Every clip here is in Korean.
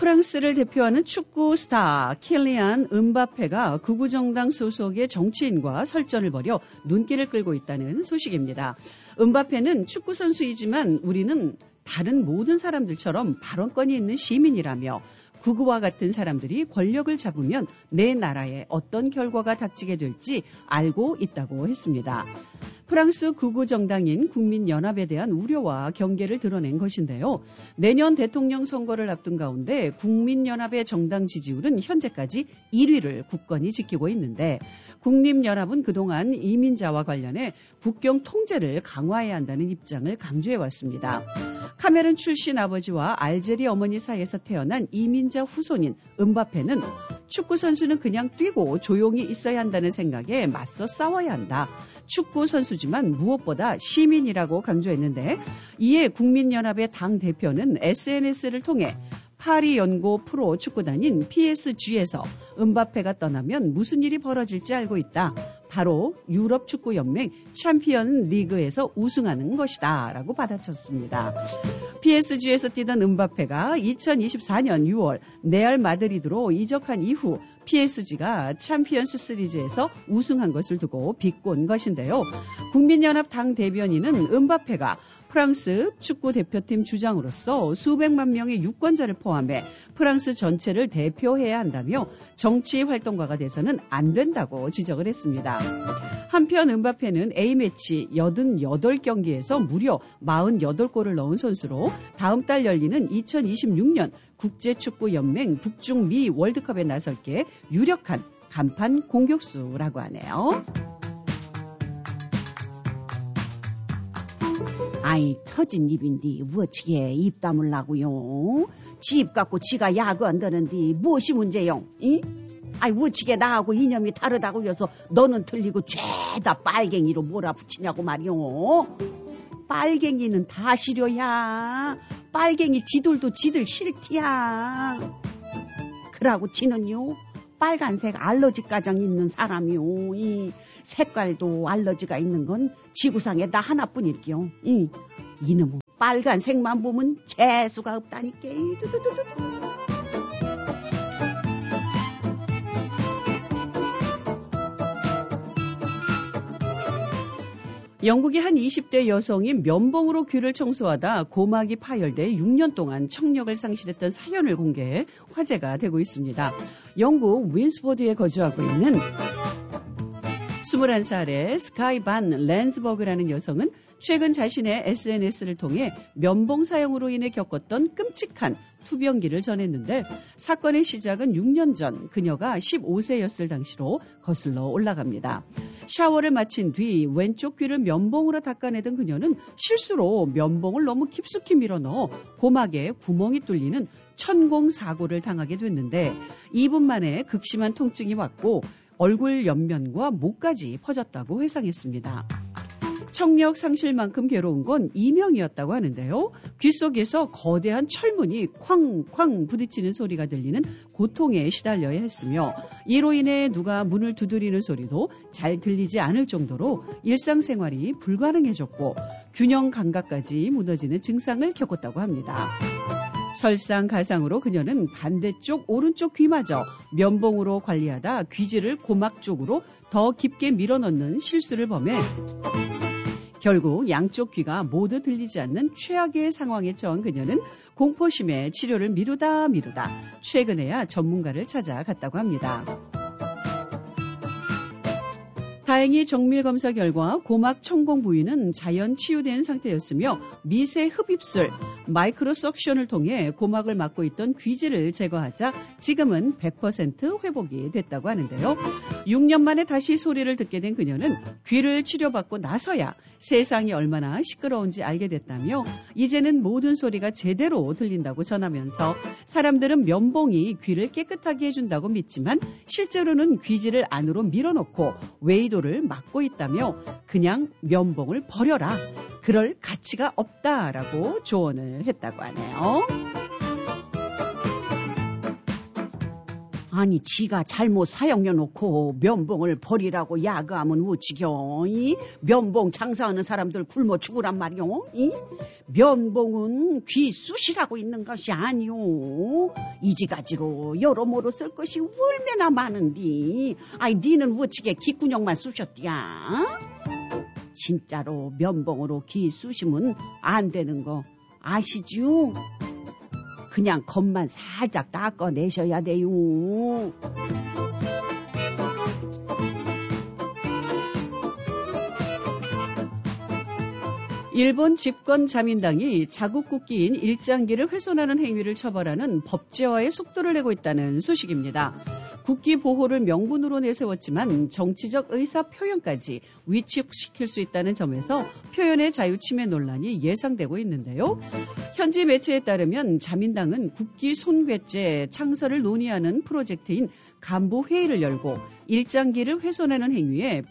프랑스를 대표하는 축구 스타 킬리안 음바페가 극우정당 소속의 정치인과 설전을 벌여 눈길을 끌고 있다는 소식입니다. 음바페는 축구 선수이지만 우리는 다른 모든 사람들처럼 발언권이 있는 시민이라며 극우와 같은 사람들이 권력을 잡으면 내 나라에 어떤 결과가 닥치게 될지 알고 있다고 했습니다. 프랑스 극우 정당인 국민연합에 대한 우려와 경계를 드러낸 것인데요. 내년 대통령 선거를 앞둔 가운데 국민연합의 정당 지지율은 현재까지 1위를 굳건히 지키고 있는데 국민연합은 그동안 이민자와 관련해 국경 통제를 강화해야 한다는 입장을 강조해왔습니다. 카메룬 출신 아버지와 알제리 어머니 사이에서 태어난 이민자 후손인 음바페는 축구 선수는 그냥 뛰고 조용히 있어야 한다는 생각에 맞서 싸워야 한다. 축구 선수지만 무엇보다 시민이라고 강조했는데 이에 국민연합의 당 대표는 SNS를 통해 파리 연고 프로 축구단인 PSG에서 음바페가 떠나면 무슨 일이 벌어질지 알고 있다. 바로 유럽 축구 연맹 챔피언 리그에서 우승하는 것이다. 라고 받아쳤습니다. PSG에서 뛰던 음바페가 2024년 6월 레알 마드리드로 이적한 이후 PSG가 챔피언스 시리즈에서 우승한 것을 두고 비꼰 것인데요. 국민연합 당 대변인은 음바페가 프랑스 축구 대표팀 주장으로서 수백만 명의 유권자를 포함해 프랑스 전체를 대표해야 한다며 정치 활동가가 돼서는 안 된다고 지적을 했습니다. 한편 음바페는 A매치 88경기에서 무려 48골을 넣은 선수로 다음 달 열리는 2026년 국제축구연맹 북중미 월드컵에 나설게 유력한 간판 공격수라고 하네요. 아이 터진 입인데 어찌게 입 다물라고요? 지 입 갖고 지가 야그 안 되는데 무엇이 문제요? 이? 아이 어찌게 나하고 이념이 다르다고 해서 너는 틀리고 죄다 빨갱이로 몰아붙이냐고 말이요. 빨갱이는 다 싫어야. 빨갱이 지들도 지들 싫디야. 그러고 지는요 빨간색 알러지 가정 있는 사람이요. 이 색깔도 알러지가 있는 건 지구상에 나 하나뿐일게요. 이놈은 빨간색만 보면 재수가 없다니까. 영국의 한 20대 여성이 면봉으로 귀를 청소하다 고막이 파열돼 6년 동안 청력을 상실했던 사연을 공개해 화제가 되고 있습니다. 영국 윈스포드에 거주하고 있는 21살의 스카이 반 랜스버그라는 여성은 최근 자신의 SNS를 통해 면봉 사용으로 인해 겪었던 끔찍한 투병기를 전했는데 사건의 시작은 6년 전 그녀가 15세였을 당시로 거슬러 올라갑니다. 샤워를 마친 뒤 왼쪽 귀를 면봉으로 닦아내던 그녀는 실수로 면봉을 너무 깊숙이 밀어넣어 고막에 구멍이 뚫리는 천공사고를 당하게 됐는데 2분 만에 극심한 통증이 왔고 얼굴 옆면과 목까지 퍼졌다고 회상했습니다. 청력 상실만큼 괴로운 건 이명이었다고 하는데요. 귀 속에서 거대한 철문이 쾅쾅 부딪히는 소리가 들리는 고통에 시달려야 했으며 이로 인해 누가 문을 두드리는 소리도 잘 들리지 않을 정도로 일상생활이 불가능해졌고 균형 감각까지 무너지는 증상을 겪었다고 합니다. 설상가상으로 그녀는 반대쪽 오른쪽 귀마저 면봉으로 관리하다 귀지를 고막 쪽으로 더 깊게 밀어넣는 실수를 범해 결국 양쪽 귀가 모두 들리지 않는 최악의 상황에 처한 그녀는 공포심에 치료를 미루다 최근에야 전문가를 찾아갔다고 합니다. 다행히 정밀검사 결과 고막 천공 부위는 자연 치유된 상태였으며 미세 흡입술, 마이크로 석션을 통해 고막을 막고 있던 귀지를 제거하자 지금은 100% 회복이 됐다고 하는데요. 6년 만에 다시 소리를 듣게 된 그녀는 귀를 치료받고 나서야 세상이 얼마나 시끄러운지 알게 됐다며 이제는 모든 소리가 제대로 들린다고 전하면서 사람들은 면봉이 귀를 깨끗하게 해준다고 믿지만 실제로는 귀지를 안으로 밀어넣고 웨이도를 막고 있다며 그냥 면봉을 버려라. 그럴 가치가 없다라고 조언을 했다고 하네요. 아니 지가 잘못 사용해놓고 면봉을 버리라고 야그하면 어찌겨. 이 면봉 장사하는 사람들 굶어 죽으란 말이오. 이 면봉은 귀 쑤시라고 있는 것이 아니오. 이지가지로 여러모로 쓸 것이 얼마나 많은디. 아이 니는 어찌게 귓구녕만 쑤셨디야. 진짜로 면봉으로 귀 쑤시면 안 되는 거 아시죠? 그냥 겉만 살짝 닦아내셔야 돼요. 일본 집권 자민당이 자국 국기인 일장기를 훼손하는 행위를 처벌하는 법제화에 속도를 내고 있다는 소식입니다. 국기 보호를 명분으로 내세웠지만 정치적 의사 표현까지 위축시킬 수 있다는 점에서 표현의 자유 침해 논란이 예상되고 있는데요. 현지 매체에 따르면 자민당은 국기 손괴죄 창설을 논의하는 프로젝트인 간부 회의를 열고 일장기를 훼손하는 행위에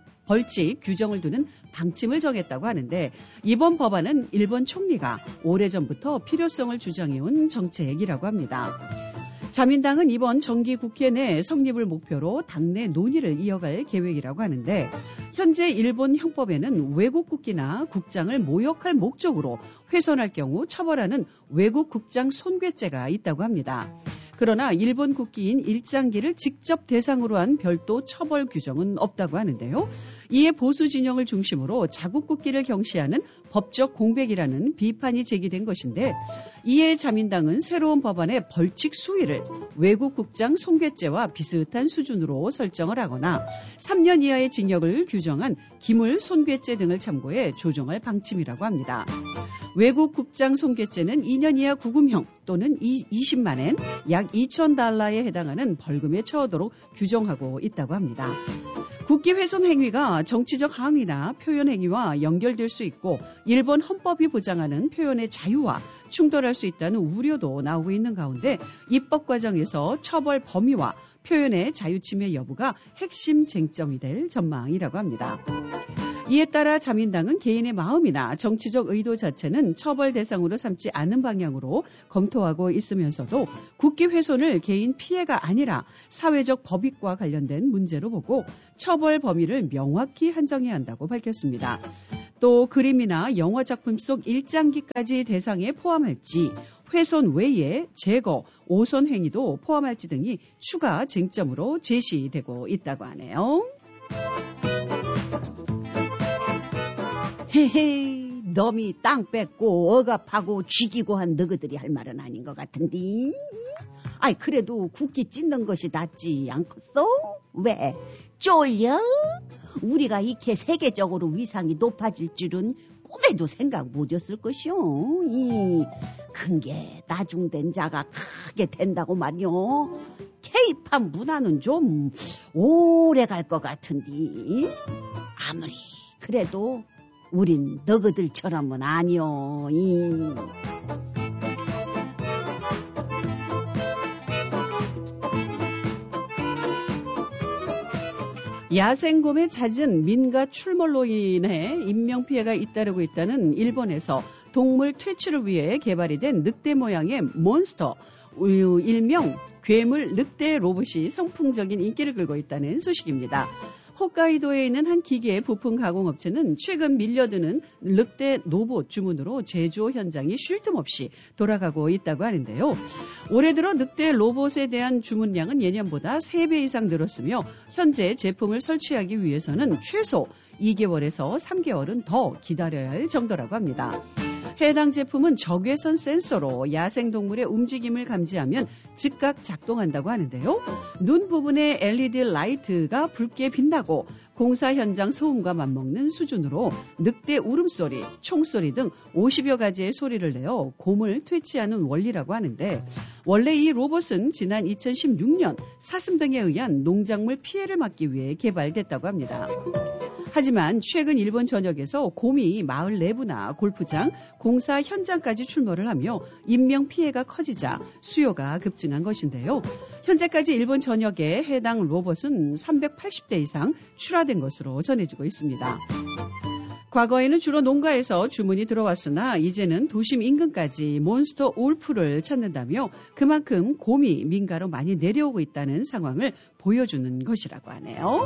벌칙 규정을 두는 방침을 정했다고 하는데 이번 법안은 일본 총리가 오래전부터 필요성을 주장해온 정책이라고 합니다. 자민당은 이번 정기 국회 내 성립을 목표로 당내 논의를 이어갈 계획이라고 하는데 현재 일본 형법에는 외국 국기나 국장을 모욕할 목적으로 훼손할 경우 처벌하는 외국 국장 손괴죄가 있다고 합니다. 그러나 일본 국기인 일장기를 직접 대상으로 한 별도 처벌 규정은 없다고 하는데요. 이에 보수 진영을 중심으로 자국 국기를 경시하는 법적 공백이라는 비판이 제기된 것인데 이에 자민당은 새로운 법안의 벌칙 수위를 외국 국장 손괴죄와 비슷한 수준으로 설정을 하거나 3년 이하의 징역을 규정한 기물 손괴죄 등을 참고해 조정할 방침이라고 합니다. 외국 국장 손괴죄는 2년 이하 구금형 또는 20만 엔, 약 2,000달러에 해당하는 벌금에 처하도록 규정하고 있다고 합니다. 국기 훼손 행위가 정치적 항의나 표현 행위와 연결될 수 있고 일본 헌법이 보장하는 표현의 자유와 충돌할 수 있다는 우려도 나오고 있는 가운데 입법 과정에서 처벌 범위와 표현의 자유 침해 여부가 핵심 쟁점이 될 전망이라고 합니다. 이에 따라 자민당은 개인의 마음이나 정치적 의도 자체는 처벌 대상으로 삼지 않는 방향으로 검토하고 있으면서도 국기 훼손을 개인 피해가 아니라 사회적 법익과 관련된 문제로 보고 처벌 범위를 명확히 한정해야 한다고 밝혔습니다. 또 그림이나 영화 작품 속 일장기까지 대상에 포함할지 훼손 외에 제거, 오손 행위도 포함할지 등이 추가 쟁점으로 제시되고 있다고 하네요. 헤헤, 놈이 땅 뺏고 억압하고 죽이고 한 너희들이 할 말은 아닌 것 같은데. 아이 그래도 국기 찢는 것이 낫지 않겠어? 왜? 쫄려? 우리가 이렇게 세계적으로 위상이 높아질 줄은 꿈에도 생각 못했을 것이오. 이 큰 게 나중된 자가 크게 된다고 말이오. K-팝 문화는 좀 오래 갈 것 같은데. 아무리 그래도 우린 너희들처럼은 아니오. 야생곰의 잦은 민가 출몰로 인해 인명피해가 잇따르고 있다는 일본에서 동물 퇴치를 위해 개발이 된 늑대 모양의 몬스터, 일명 괴물 늑대 로봇이 선풍적인 인기를 끌고 있다는 소식입니다. 홋카이도에 있는 한 기계 부품 가공업체는 최근 밀려드는 늑대 로봇 주문으로 제조 현장이 쉴 틈 없이 돌아가고 있다고 하는데요. 올해 들어 늑대 로봇에 대한 주문량은 예년보다 3배 이상 늘었으며 현재 제품을 설치하기 위해서는 최소 2개월에서 3개월은 더 기다려야 할 정도라고 합니다. 해당 제품은 적외선 센서로 야생동물의 움직임을 감지하면 즉각 작동한다고 하는데요. 눈 부분에 LED 라이트가 붉게 빛나고 공사 현장 소음과 맞먹는 수준으로 늑대 울음소리, 총소리 등 50여 가지의 소리를 내어 곰을 퇴치하는 원리라고 하는데 원래 이 로봇은 지난 2016년 사슴 등에 의한 농작물 피해를 막기 위해 개발됐다고 합니다. 하지만 최근 일본 전역에서 곰이 마을 내부나 골프장, 공사 현장까지 출몰을 하며 인명피해가 커지자 수요가 급증한 것인데요. 현재까지 일본 전역에 해당 로봇은 380대 이상 출하된 것으로 전해지고 있습니다. 과거에는 주로 농가에서 주문이 들어왔으나 이제는 도심 인근까지 몬스터 울프를 찾는다며 그만큼 곰이 민가로 많이 내려오고 있다는 상황을 보여주는 것이라고 하네요.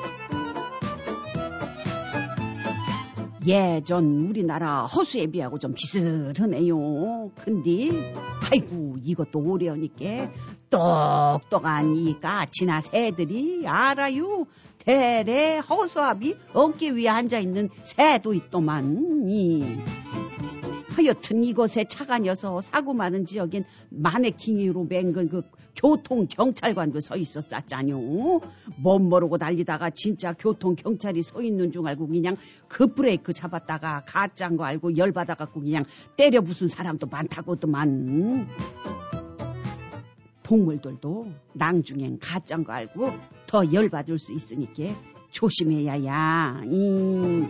예전 우리나라 허수에 비하고 좀 비슷하네요. 근데 아이고 이것도 오래하니까 똑똑한 이 까치나 새들이 알아요. 대래 허수아비 어깨 위에 앉아있는 새도 있더만. 하여튼 이곳에 차가 녀서 사고 많은 지역엔 마네킹으로 맹근 그 교통경찰관도 서 있었잖요. 못 모르고 달리다가 진짜 교통경찰이 서 있는 줄 알고 그냥 급브레이크 잡았다가 가짜인 거 알고 열받아갖고 그냥 때려 부순 사람도 많다고더만. 동물들도 낭중엔 가짜인 거 알고 더 열받을 수 있으니까 조심해야야.